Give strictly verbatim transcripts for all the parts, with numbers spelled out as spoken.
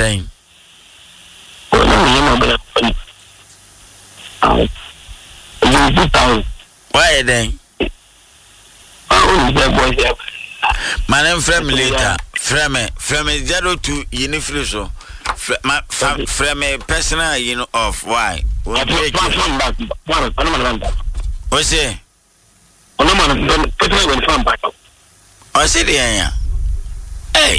saying? Oh, no, you know, but why then? Oh, the boy, my name frame later. Frame, frame zero two unifriso. Frame personal, you know, of why? What's it? What's it? Hey.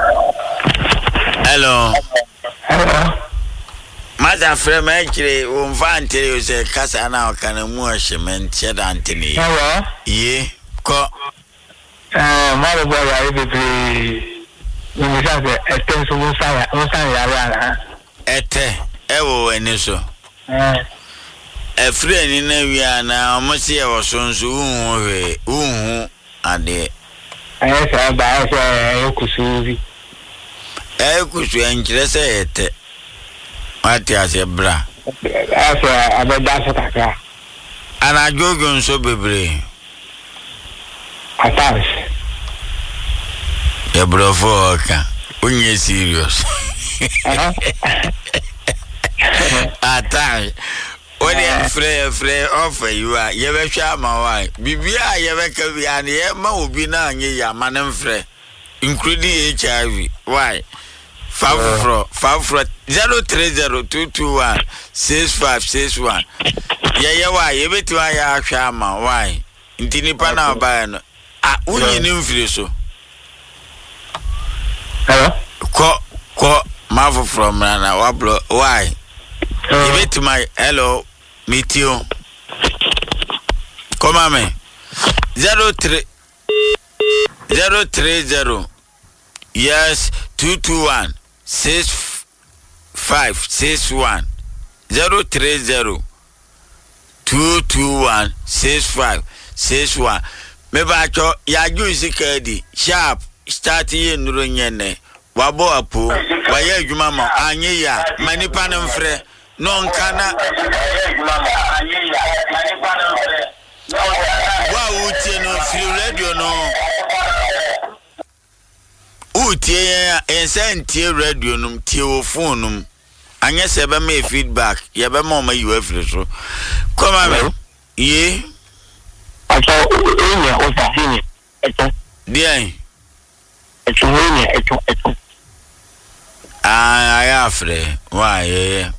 Hello. Hello. Mother frame actually won't find tell you say Casa now can a more shement shed Anthony. Hello. Ye, co. Uh, mother boy, I will be. When you have a extensive one side, one side, Ete, ewo eniso. A friend in a year now, almost here was soon soon. Uhu, ade. Yes, I buy a Kusuzi. I could interest it. What is a bra? That's a bad attacker. And I go on so baby. Attach. A bro for when you're serious. Attach. When you're free, free offer you are, you ever share my wife. Bibia, you ever can be an Emma will be now, ye, man and free, including H I V. Why? Five fro, five fro, zero three zero two two one six five six one. Yeah, yeah, why? You bet why I share my why? Intinipana Bayano. Ah, Union Influso. Hello? Ko, ko, Marvel from Rana, Wablo, why? You bet my hello, meet you. Come on, me. Zero three zero three zero. Yes, two two one six five six one zero three zero two two one six five six one. Me ba cho ya ju sikadi sharp start ye nuro nyene wabo apo wa ye adwuma ma anye ya manipa no mfre no nkana wa utie no free radio no utie ensentie radio no tie wo phone no anye se be me feedback ye be ma ma you free so come on ye acho enya o sa hini eto bien eto enya eto eto ah ya free why yeah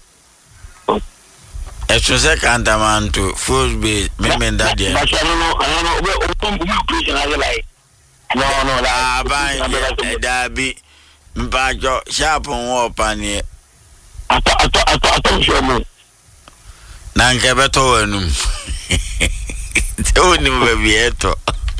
eto se kanta man to full be me me that there but I don't know I don't know we o tom bu preach na like no no la ban da bi mpajo sharp won opanie ato ato ato ato show mo na nke beto wanum oni baby eto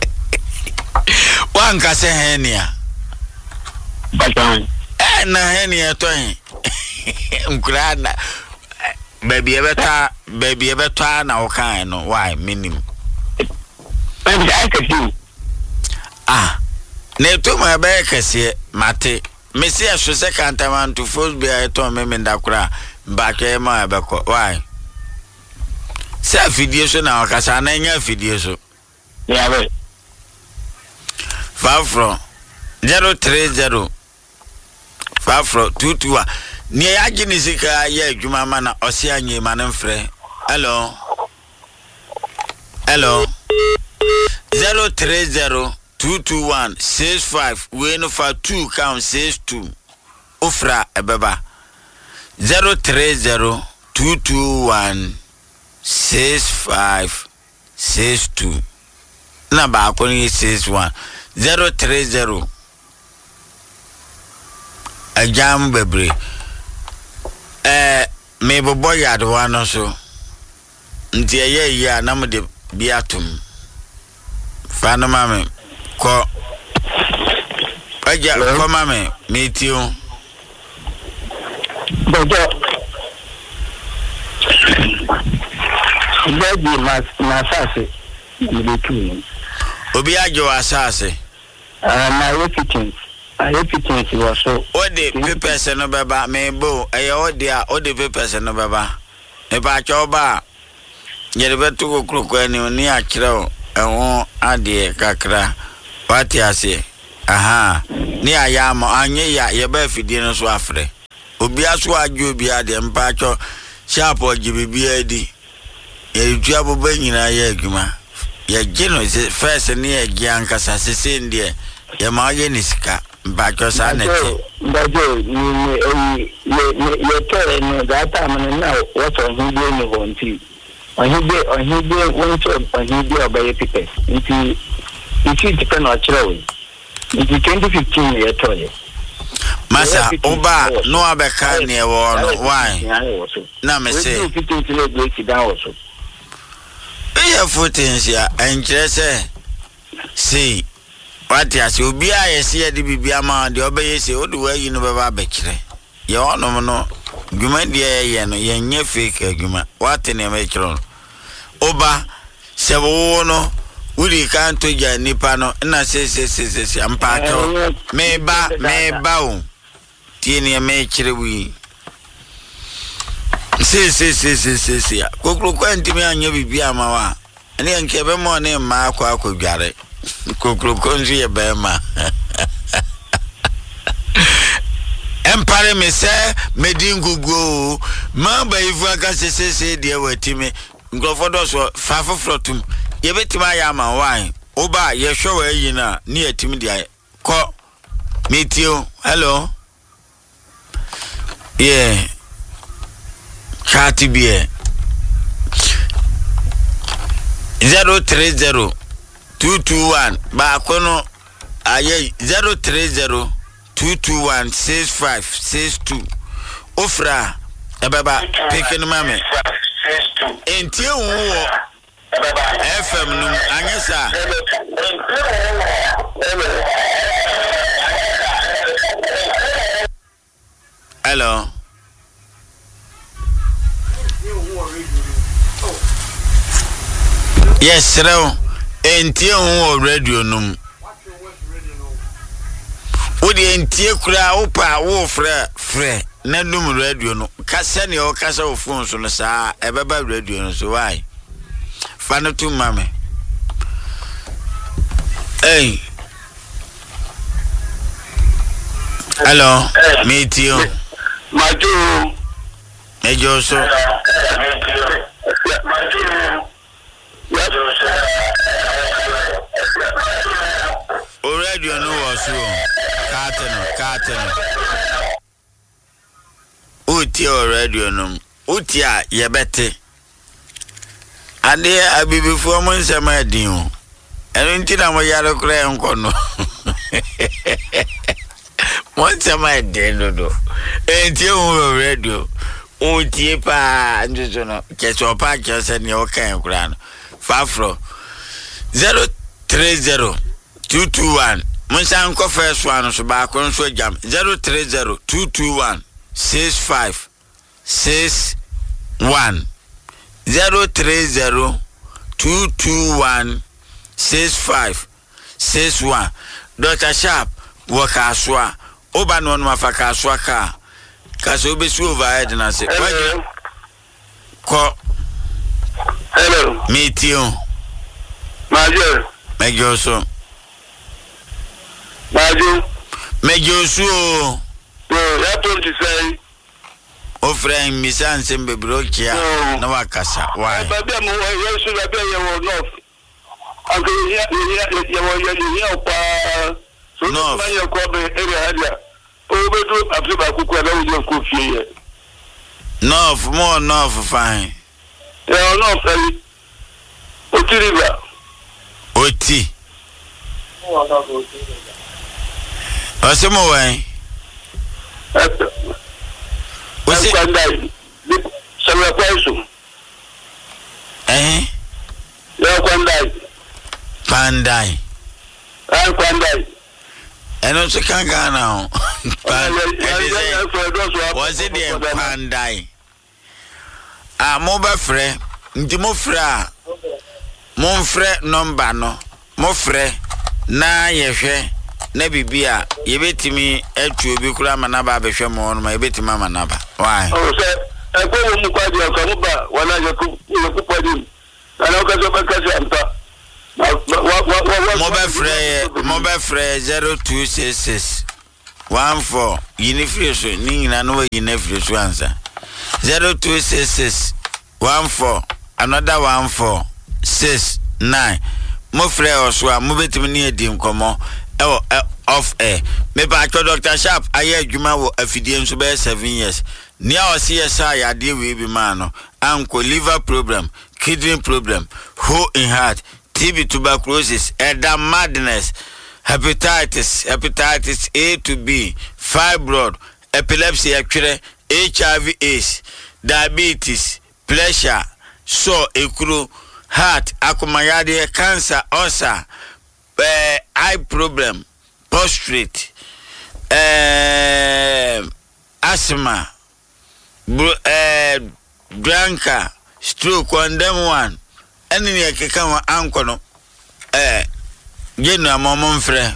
wanka se henia bajan eh na henia to hin nkurana baby ebeta baby ebeta na wo kan no why minim baby I can do ah ne to ma ba kase mate me se so se kantaman to force be eto me me ndakura mbake ma abeko why se video so na wakasa na nya video so yeah we five from zero three zero five from two two one ni ya gini sika ya adwuma ma na ose anye ma na mfre hello hello zero three zero two two one six five we no for two count six two ofra ebeba zero three zero two two one six five six two na ba ko ni six one zero three zero ajam bebre eh me bobo yad wano so nti eye ya na mo de biatum fa no mame ko aja ko mame metiu bojo baby mas masase nibetu obi ajo asase ah na repeating I repeating was so ode papers no beba me bo eye ode a ode papers no beba e ba choba yere betu ko kroko ani oni akire eho ade kakra wati ase aha ni ayama anye ya ye ba fidie no so afre obi aso adwo obi ade mpacho sharp ogibibi adi ye tua boba nyina ye adwuma ye gino first ne ye gianka sasese ndie ye ma ye nisika mpacho sa nete ndajo ni ye ye tore no data man na what on hide ni honti ohide ohide wonto ohide obaye pipe nti nti depend on chirawe nti twenty fifteen ye tore Masa oba no abeka ne wo no why na me say fifteen kilo break down also e footing sia enkyere se see what ya se obi a ye se de bibia ma de obeye se odu wayi no beba bekire ye onom no dwuma de ye no ye nye fake adwuma what ne me kiro oba se wo no uri kan to ja nipa no na se se se se ampa to me ba me ba o tiene me kire wi se se se se se se kokro kwanti me anya bibia ma wa ene nke be mo ne ma akwa akwadware kokro konzu ye be ma empare me se medingugo ma ba ifu aka se se se de watime ngrofodo so fafofrotum ye betima ya ma wan oba ye hwe wa yi na ne yatim de ko metio hello yeah Kati bie zero three zero two two one ba kono aye zero three zero two two one six five six two ofra ebeba pikin mame entie wo F M num anyesa hello yes hello entie hu radio num odi entie kura opa wo frɛ frɛ na num radio no kasa ne o kasa o phone so no saa ebeba radio no so why fana tu mame hey hello meet you Maju Ejo so o radio no was so carton carton uti o radio no uti a ye bete ade abibifu mo nsema din o eno nti na mo yare kura enko no mo nsema din no do enti o radio uti pa njuzo no keso pa kese ni o kan kura no fafro zero three zero two two one Munsan ko first one so ba ko so jam zero three zero two two one six five six one zero three zero two two one six five six one Doctor Sharp waka aswa oba no no mafaka aswa ka ka so be su overhead na se ko hello meet you Major Major so Maju Major so oh ya told you say o friend mi san sembe brokia na wakasa why baby am we so baby ye wo north anke ya ya ye wo ye ye pa so no ma ye ko be area hadia o be do afrika kuku na wo ye ko fie ye north more north fine yeah north eh o tiriba oti Asemo wen Wasi kwandai sawa kwaisu eh ya kwandai pandai ah kwandai eno se kanga na was it the pandai ah mo ba frɛ nti mo frɛ a mo frɛ number no mo frɛ na yehwɛ na bibia yebetimi atu obi kura manaba behwe mo no ma yebetimi manaba why oh say e ko mo kwa dia ko ba wala je ku ku padi ana ka so ba ka se ampa mo ba frɛ mo ba frɛ zero two six six one four. Unifresh, Nina no Unifresh answer. Zero two six six one four. Another one four six nine. Mo frère oswa mo betimi ni edim komo e off air. Me ba cho Doctor Sharp aye adwuma wo afidie nso be seven years. Nia o C S I ade we bi man no. Anko liver problem, kidney problem, hole in heart, T B, tuberculosis, edam madness, hepatitis, hepatitis A to B, fibroid, epilepsy, H I V AIDS, diabetes, pressure, so ekuru, heart, akumayade, cancer, ulcer, uh, eye problem, prostate, uh, asthma, uh, Branca, stroke, one them one. Any near Kikawa Ankono. Eh, you know, Mamma Frere.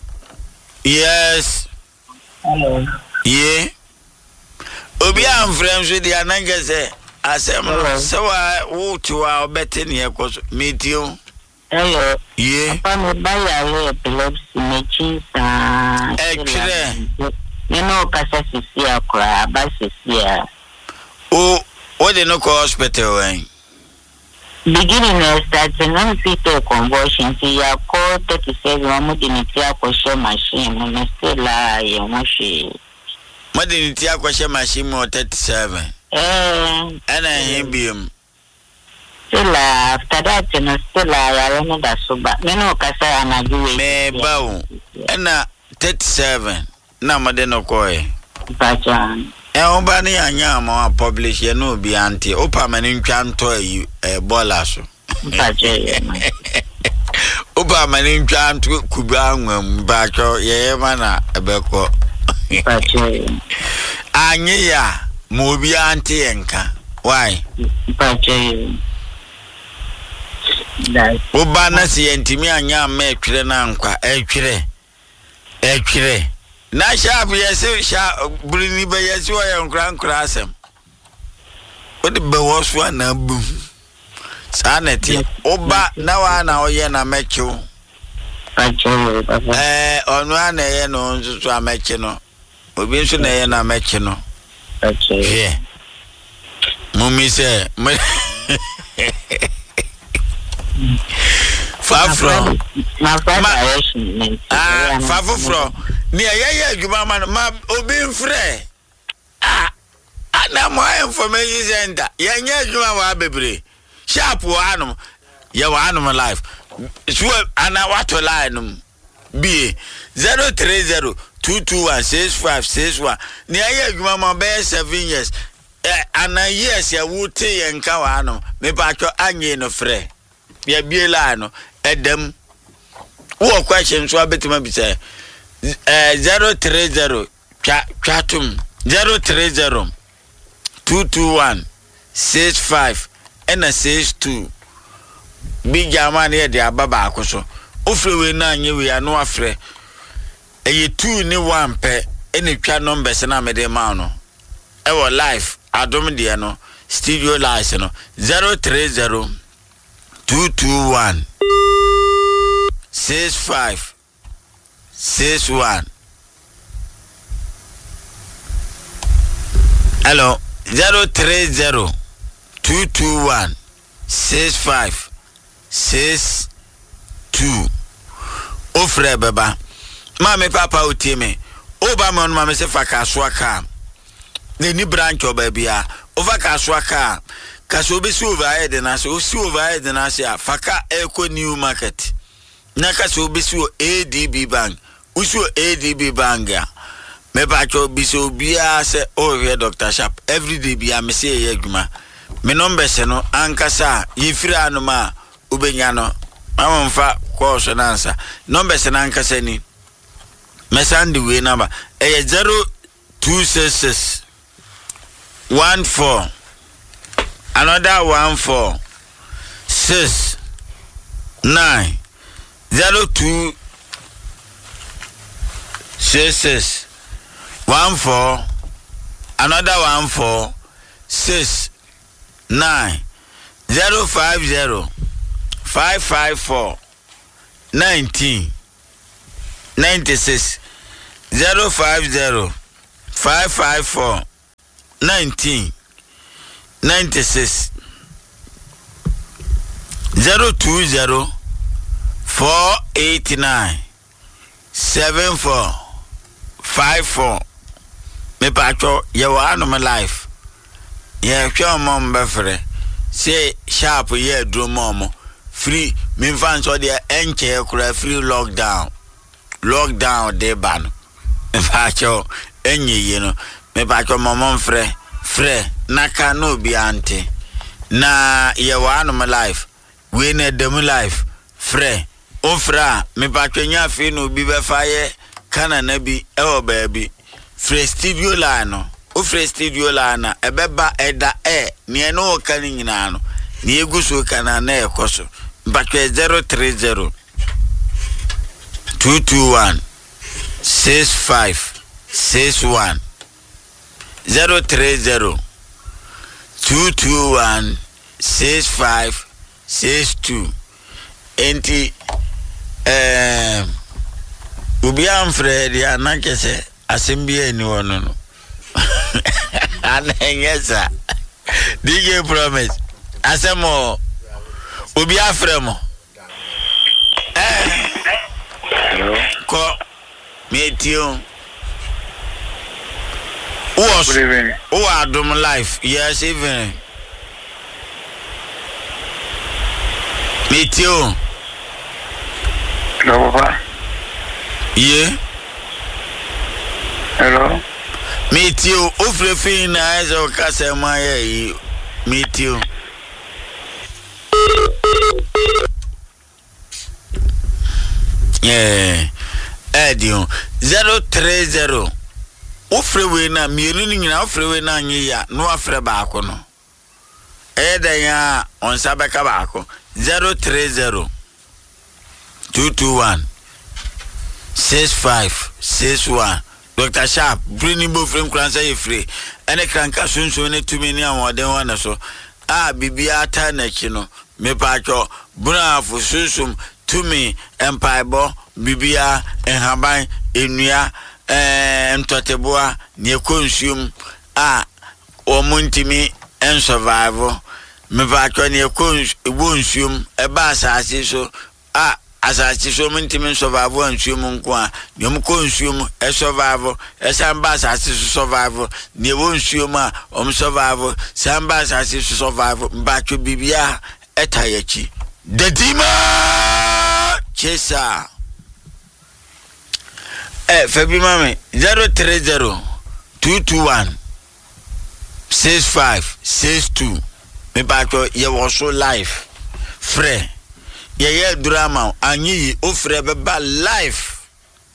Yes. Hello. Yeah. Obian friends with the Anangas. I said, so I walk to our betting here because meet you. Hello. Yeah. Upon by a epilepsy, making some. Actually, you know, Cassia, cry, Bassia. Oh, what they no hospital way? Beginning of starting non fetal convulsion, see your call thirty-seven, Modinity Aquasha machine, and still lie, and washi. Modinity Aquasha machine or thirty-seven. Eh, And I him be him. Still after that, and still I run that so bad. Meno Casa and I do it. Me bow. And uh, thirty-seven. Now, Madeno Coy. Bajan. Eh, Obani anya mo publish ye no bi anti. Opa mani ntwa nto yi eh bola so. Bajan. Opa mani ntwa nto kuba anwam ba cho ye mana ebeko. Bajan. Anye ya mo bi anti enka. Why? Bajan. That's Oba na si entimi anya ma etwere na nkwa etwere. Etwere. Na sharp yes sha brini be yes wo ye nkra nkra asem. Odi be wo so na bum. Sa na ti oba na wa na oye na mechu. Eh onu ana ye no nzuzu amechi no. Obi nso na ye na mechi no. Yeah. Mummy say far from my friend. Ah, far from near ya adwuma man ma obi mfrɛ ah ana mo information center ya nya adwuma wa bebre sharp wa anum ya wa anum life so ana wato line b zero three zero two two one six five six one near ya adwuma ma be seven years eh ana years ya wuti yenka wa anum me pa twa anye no frɛ ya bie line no edem wo question so abetima bi say Uh, zero three zero chatum zero three zero two two one six five and a six two big German here the ababa akoso ofre we na anye we ano afre eye two ni one pe ene twa numbers na me de ma no e wo live adom de no studio live no zero three zero two two one six five six one. Hello, zero three zero two two one six five six two. Ofre baba, mami papa utime. Oba me on mami se faka swaka. Ne ni branch oba bia. Over kaswaka. Kaso be si over head na so si over head na so faka Eco New Market. Na kaso be si A D B Bank. Usu A D B Banga. Me pacho biso bia se oh here Doctor Sharp every day bia me say ye adwuma. Me number se no ankasa yefira anoma ubenya no. Amamfa course na answer. Number se na ankasa ni. Me send we number. Eh zero two six six one four. Another one four six nine zero two six six one four another one four six nine zero five zero five five four nineteen ninety six zero five zero five five four nineteen ninety-six zero two zero four eight nine seven four five four. Me pacho ye wa no my life. Ye hwe mom be frɛ. Say sharp ye do mom. Free me fan so de enche kura free lockdown. Lockdown de ban. Me pacho enye ye no. Me pacho mom frɛ frɛ naka no bi ante. Na ye wa no my life. We ne dem life. Frɛ ofra me pacho nya fi no bi be faye kana na bi e o baabi. Free studio line no. O free studio line na ebeba eda e ne no ka ni nyina no. Ne eguso kana na ekoso. Mbakwe zero three zero two two one six five six one zero three zero two two one six five six two. Enti eh ubi amfre dia na kese asembie ni wono no. Ana yesa. D J Promise. Asemo Obi afremo. Eh. Hello. Ko metio. Was who are dom life. Yes, even. Metio. Hello, Papa. Yeah. Hello. Metio. Ofre fina ezo kasema ye. Metio. Yeah, Edio zero three zero. Ofrewe na mienu ni nyina ofrewe na anyi ya no afre baako no. Eda ya onsa beka baako zero three zero two two one six five six one. Doctor Sharp bring bo frame kransa ye free. Ene kranka sunsun ne tumi ni amoden wana so. Ah bibia ta na chi no. Me pacho buna fu susum tumi empaibo bibia enhaban enua eh mtoteboa ne consume a omuntimi en survival me pacho ne consume e ba asase so a asase so muntimi survival consume nko a ne consume e survival e samba asase so survival ne consume a om survival samba asase so survival mbacho bibia etayechi Dedima Chesa Eh Fabi mame zero three zero two two one six five six two. Me bato ye waso life frɛ ye ye drama anyi o frɛ beba life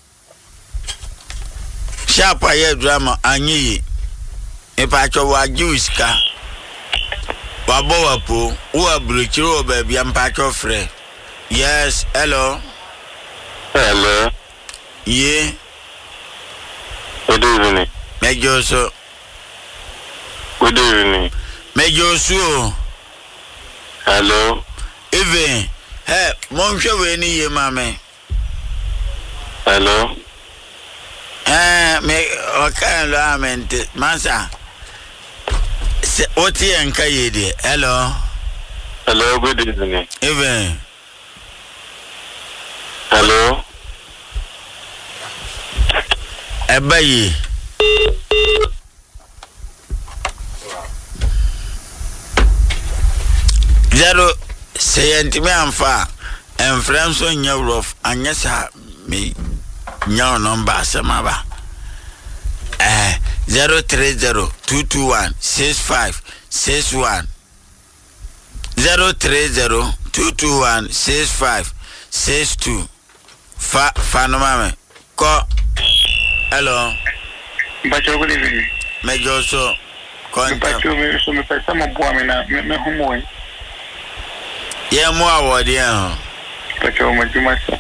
sharp ye drama anyi me bato wa juiska Wabo wapo, uwa bruchiro baby ampacho frɛ. Yes, hello. Hello. Yeah. Good evening. Mejoso. Good evening. Mejoso. Hello. Even. Hey, monshwe weni ye mame. Hello. Eh, me wakan lo amente. Mansa. Oti enka yede. Hello. Hello, good evening. Even. Hello. Ebayi. Zero seyentime amfa enfremso nya rough anyesa me nya number asemaba. Eh zero three zero two two one six five six one zero three zero two two one six five six two. Fa fanoma me ko hello Bacho, good evening. Mejoso konta Bacho, me so me pesa mo boa me na me me homo e. ye mo awodi en Bacho, mo juma so.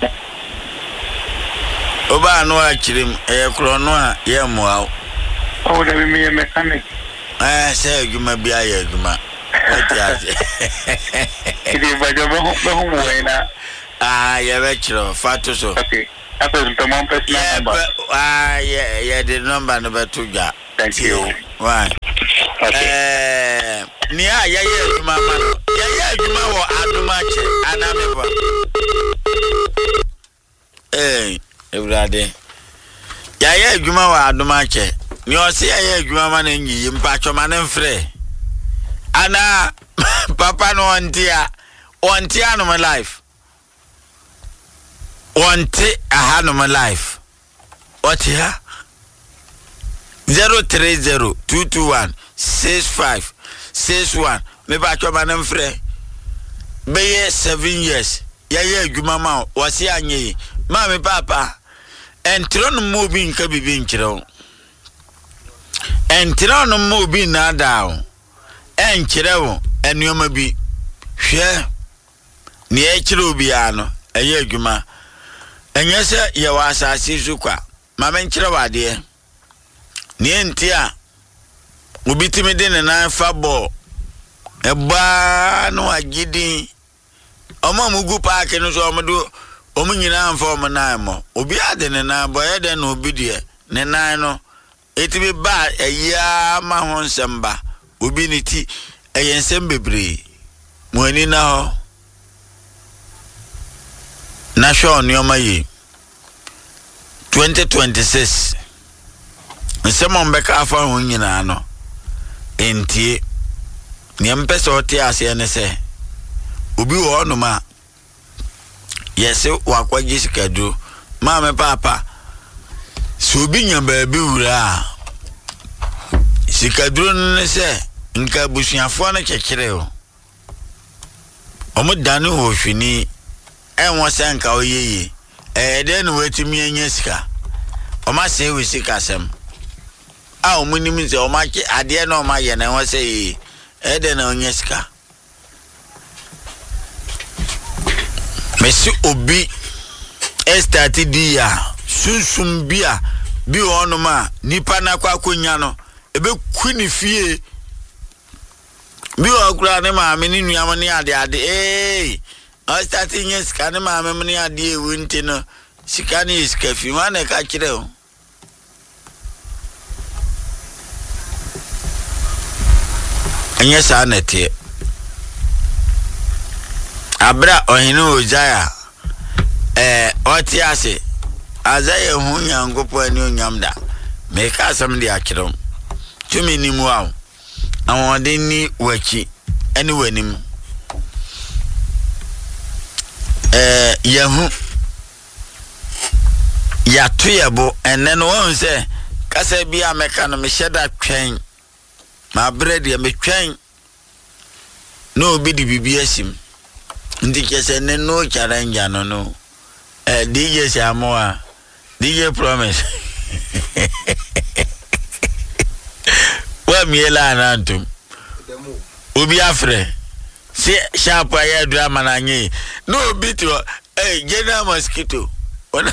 oba no akirim e kro no a ye mo aw Oh, da me me mechanic. eh say adwuma bi aye adwuma etiase Idi bacho mo mo homo e na. ah ye be kro fato so Okay. After the mom person Yeah, number. but ah, yeah, yeah, the number number two. Ja. Thank you. Why? Okay. Eh, Nia, yeah, yeah, mama. Yeah, yeah, you know, Adumache, Anameba. Eh, everybody. Yeah, yeah, you know, Adumache. You see, yeah, you man in you, Pacho man and free. Anna, Papa, no one dear, one dear no my life. One tea, I had no my life. What here? Zero three zero two two one six five six one. Me back your man and free. Be seven years. Yeah, yeah, you mama was young ye. Mammy, papa, and Tron moving can be being children. And Tron moving now down. And children, and you may be share near Chirubiano, a year, Juma. And yes, sir, you was a Sizuka. Mamma Chirawa, dear. Nientia will be timid in a nine fabo. A bar no a giddy. O Mamugu Park and so Amadu, Omunina for Manamo. Obiad and a boy then obidia. Nenano. It be bad a year, Mahon Samba. Ubinity a Yensembe. Muenina. Nashon Yomayi. twenty twenty-six. Someone back after Unyanano. Enti Niempes or Tias Yenese Ubi or ma. Yes, what what Jessica do, Mamma Papa. Subinya baby ura. Sikadrun se, Nkabushia Fona Chechreo. Omudanu Hoshini, and was Sanka ye. Eh, then wait to me and Yeska. O must say we see Cassam. Ah, muni means o ma ki ade no ma ye na won say e de na onyeska mesi obi estati dia susum bia bi onuma nipa na kwa konya no ebe kuni fie bi okura ne ma me ni nuam ne ade ade eh o stati nyeska ne ma me ne ade ewu nti no sika ne iska fi ma na ka kire o Anya sa nete abra ohinu ojaya eh oti ase azaye hu nyangopo ani onyamda me ka asam de akirem tumi ni mu aw awon de ni wachi ani wanim eh yahu ya tuyebo enne no won se kasa bia meka no me hyeda twen ma bread ya me twen no bi di bibi asim ndi kese ne no challenge no no eh D J Samoa D J Promise wa miela nantum obi afre si sharp ya drama na nyi no bi to eh General Mosquito ona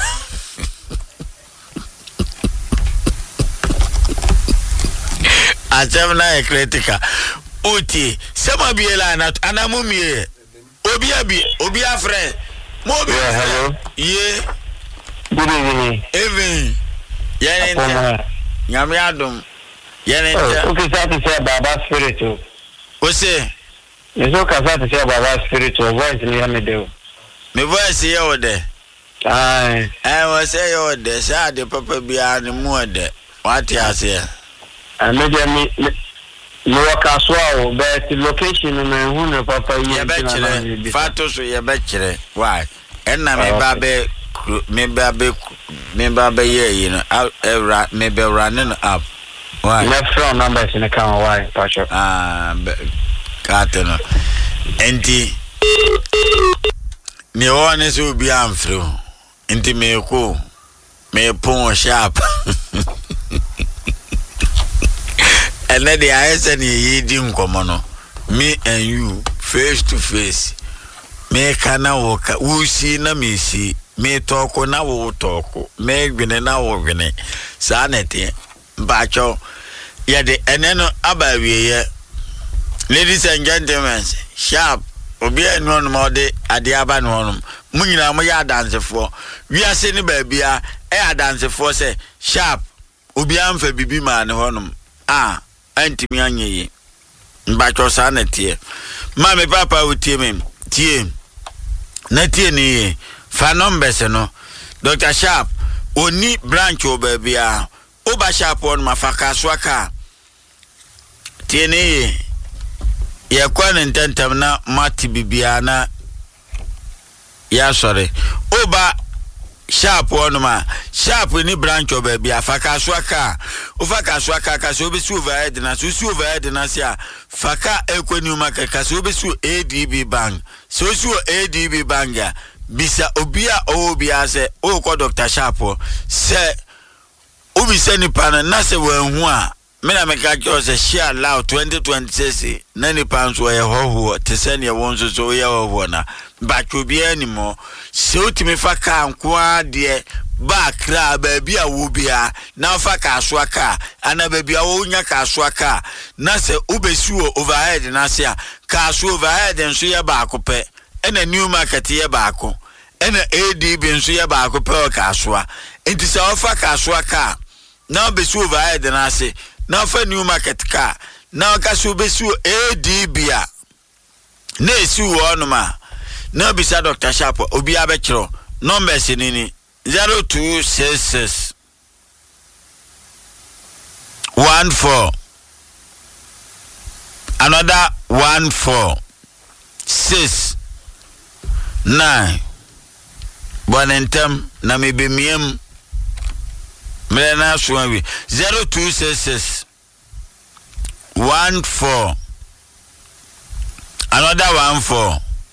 Azamna ekritika uti sema biela na anamumie obi abi obi afre mo obi hello ye good evening even yene ntia nyame adom yene ntia okay say to say baba spirit o o say eso ka say to say baba spirit o voice ni ha me de me voice ye o de ai I was say o de say de papa bia ne mu o de what you say maybe me me waka so o but location na hu na papa ye be kire fato so ye be kire why enna me ba be me ba be me ba be ye you know era me be running up why my phone number is in the car why pacho ah kateno enti me won so bi amfro enti me ko me pon sharp and then the eyes and ye dim komono me and you face to face me kana woka wusi na me si me talk na wo talk me gwene na wo gwene sa nete mbacho ye de eneno abawiye ladies and gentlemen sharp obi enu no mo de ade aba no no munyina mo ya dansefo wiase ne ba bia e adansefo se sharp obi amfa bibi ma ne honum ah antimi anyeye mbacho sa na tie ma me papa utie me tie na tie ni fa numbers no Doctor Sharp oni branch oba bia oba Sharp on mafaka swaka tie ni ye kwa ntentam na mati bibia na ya sorry oba Sharp on ma Sharp ni branch oba bia faka swaka ufaka swaka ka so be su overhead na so su overhead na sia faka ekwani uma ka so be su A D B bank so su A D B bank ya bisa obia obia se o ko Doctor Sharp se obi se ni pana na se wanhu a me na me ka jo se share law twenty twenty-six na ni panso ye hoho te se ne wonso so ye hoho na ba chobia ni mo se otimi fa ka nkoa de ba kra ba bia wo bia na fa ka so aka ana ba bia wo nya ka so aka na se obesu overhead na se a ka so overhead nso ye ba akopɛ ena new market ye ba ako ena A D B nso ye ba akopɛ ka so a enti se ofa ka so aka na obesu overhead na se na fa new market ka na ka so obesu A D B a na esi wo no ma na bisa Doctor Sharp obi abekiro numbers ni ni zero two six six one four another one four six nine bonentem na mebemiem mena suawi zero two six six one four another one four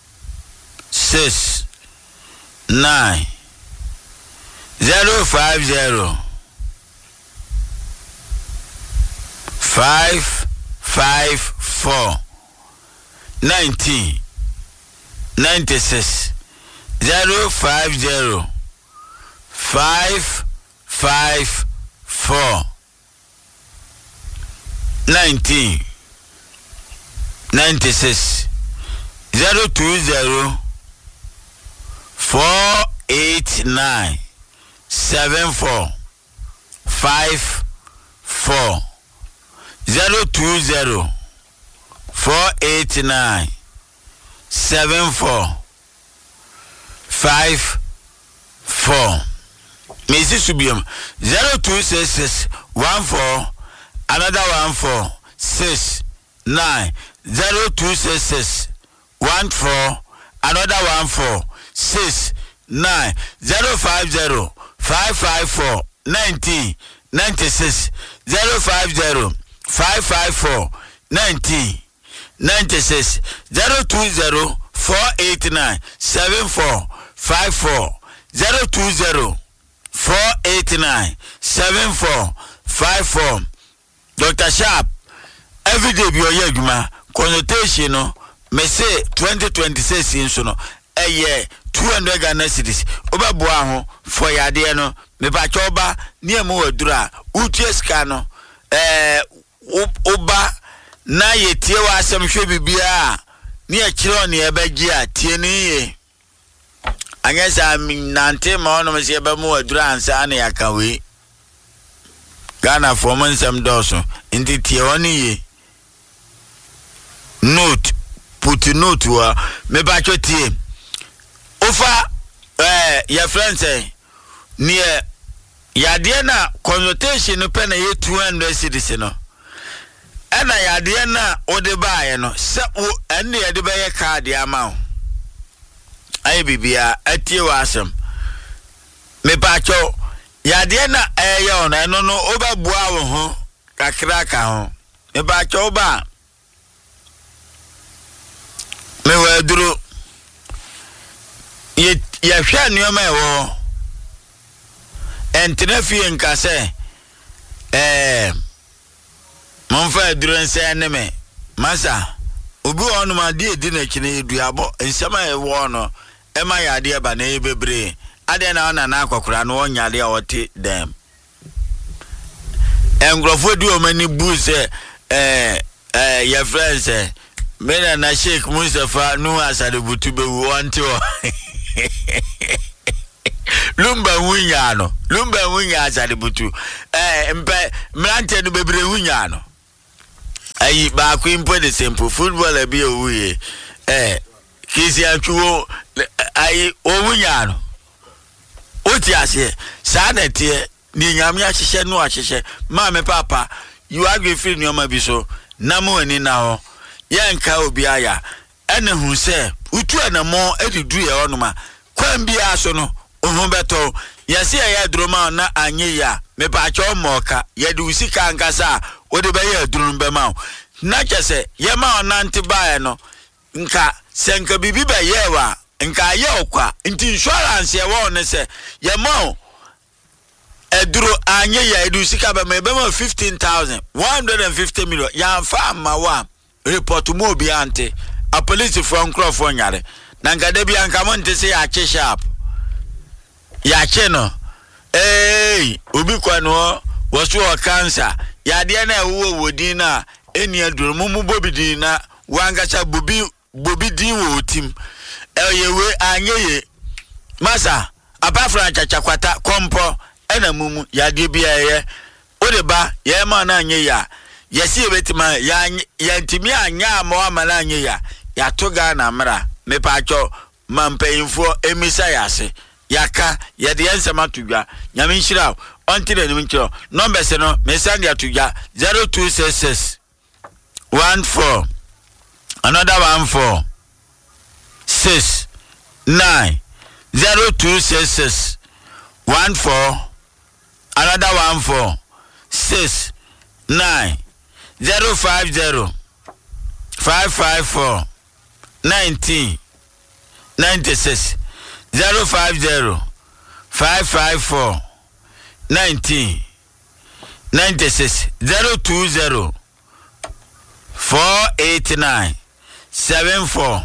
six nine zero five zero five five four nineteen ninety six zero five zero five five four nineteen ninety six zero two zero four eight nine seven four five four zero two zero four eight nine seven four five four. Mesi Subium zero two six six one four another one four six nine zero two six six one four another one four six nine zero five zero five five four nineteen ninety six zero five zero five five four nineteen ninety six zero two zero four eight nine seven four five four zero two zero four eight nine seven four five four. Doctor Sharp every day be your adwuma consultation no me say twenty twenty-six in so no a year two hundred Ghana cedis obeboa ho for yade no me ba choba ne mu wadura utie ska no eh oba na ye tie wa asem hwe bibia ne e kire ne e bagi a tie ne ye anyesa nante ma ono me se ba mu wadura ansa na yakawe Ghana from nsem doso ndi tie oni ye note put note wa me ba chotie ofa eh your friend say near yade na consultation no pe na ye two hundred cedis no ena yade na ode baaye no se wo ene yade be ye card ama o ayi bibia atie wa asem me ba cho yade na eye ono eno no obabua wo ho kakra ka ho me ba cho ba me wa duro ye ya hwa nioma ewo entene fie nkase eh monfa duro nse ne me masa obi onu ma die di na kine eduabo nsema ewo no e ma ya de ba na ebebre ade na ona na akokora no onyade a wote dem engrofo di o mani bu se eh eh ya friends eh mena na Sheikh Mustafa nu asade butu be wonte o Lumba wunya no. Lumba wunya asade butu. Eh mpe mlante no bebre wunya no. Ayi ba ku impo the simple football e bi owuye. Eh kisi atwo ayi owunya no. Oti ase sa na tie ni nyame ahihye no ahihye ma me papa you agree free nyoma bi so na mo ani na ho yenka obi aya ene hu se utu anamo edidu ye onoma kwan bi aso no ohun beto yesi ya droma na anye ya me pa cho moka ye de usika nkasa wo de be ya drun be ma na chese ye ma onante bae no nka senka bibi be ye wa nka ye okwa nti insurance ye wo ne se ye ma eduro anye ya edu sika be me be ma fifteen thousand one hundred fifty million ya fa ma wa report mo obi ante a police from Crawford nyare na nka de bia nka mo nte se ya che sharp ya che no eh obi kwa no wo so cancer ya de na wo wodin na eni aduro mu mu bobi din na wangacha bobi bobi din wo tim eyewe anyeye masa apafra chachakwata kompo ena mumu ya de bia ye odeba ye ma na anye ya yesi ebetima ya ya ntimi anya ama amala anye ya ya toga na mra me pacho mampeinfo emisa yase yaka ya de ensema tudwa nyame nhira onti na nim nhira number se no me send ya tudwa zero two six six one four another one four six nine zero two six six one four another one four six nine zero five zero five five four nineteen ninety six zero five zero five five four nineteen ninety six zero two zero four eight nine seven four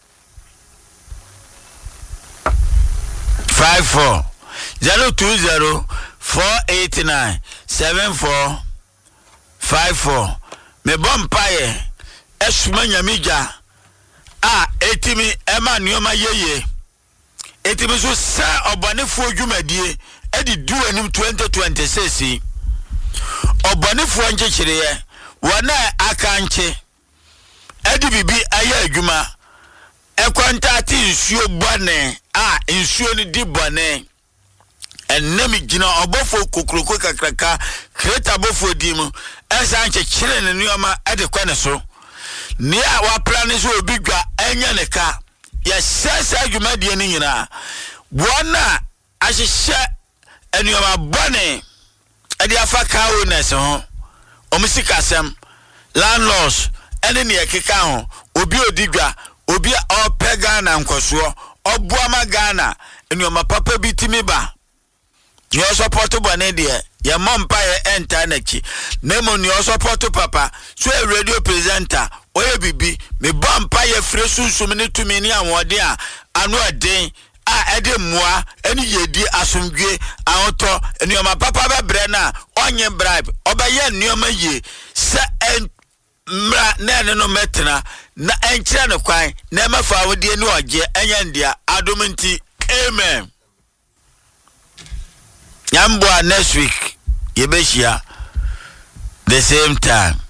five four zero two zero four eight nine seven four five four me bompaye esuma nyamija a etimi ema nioma yeye etimi so sa obonefo dwumadie edi du anim twenty twenty-six obonefo nchechire wona akanche edi bibi aya adwuma ekwanta ti nsuo bone a nsuo ni di bone enemi gina obofo kokroko kakraka kreta bofo dimu esa nchechire ne nioma edi kwane so ni a wa plan so obigwa enya ne ka ya sesa adwumadie ni nyina wona ahihye enioma bone edi afaka owners ho omusikasem landlords ene ne ekeka ho obi odigwa obi opega na nkoso obuama Ghana enioma papa bitimi ba yo support bone de ya mompa ye enter nechi nemo ni yo support papa so a radio presenter oye bibi me bompa ye fresunsum ne tumi ni anwode a anu aden a ede moa eni yedi asomdwe ahoto enioma papa bebre na onye bribe obaye enioma ye se en mra na ne no metena na enkyere ne kwan na mafa wodie ni oje enya ndia adominti amen. Yambwa next week yebeshia the same time.